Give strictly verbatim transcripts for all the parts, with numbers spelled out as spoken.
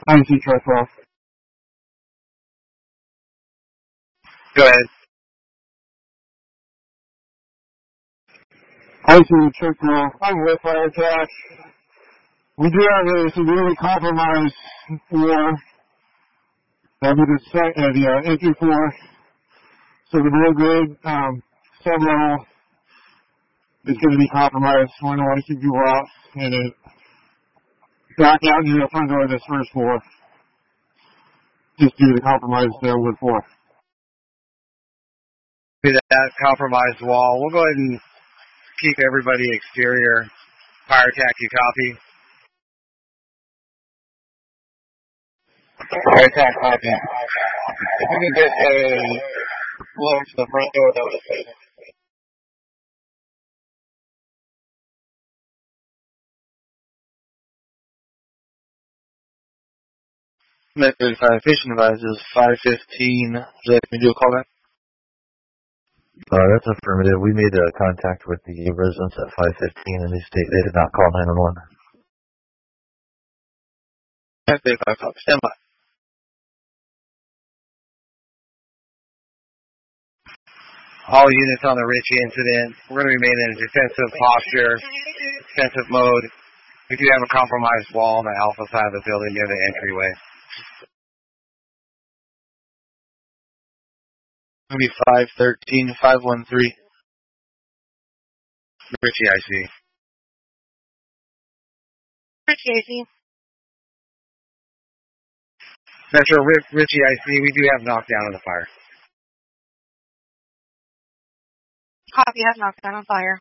I see truck off. Go ahead. I see truck off. I'm with fire attack. We do have a severely compromised floor. That'll be the, sec- uh, the uh, entry floor. So the low grade um, sub-level is going to be compromised. We're going to want to keep people out and then back out into the front door of this first floor. Just due to the compromised uh, wood floor. That compromised wall. We'll go ahead and keep everybody exterior. Fire attack, you copy? Fire attack, copy. If we could get a floor to the front door, that would be great. Met thirty-five patient advises five fifteen. Would you like me to do a call back? Uh, that's affirmative. We made uh, contact with the residents at five fifteen and they state they did not call nine one one. thirty-five, copy. Stand by. All units on the Ritchie incident, we're going to remain in a defensive posture, defensive mode. We do have a compromised wall on the alpha side of the building near the entryway. Maybe five thirteen, five one three. Ritchie, I see. Ritchie, I see. Metro Ritchie, I see. We do have knockdown on the fire. Copy, have knockdown on fire.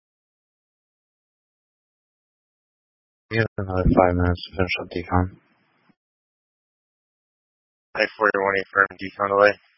We have another five minutes to finish up decon. I forty-one, affirm decon away.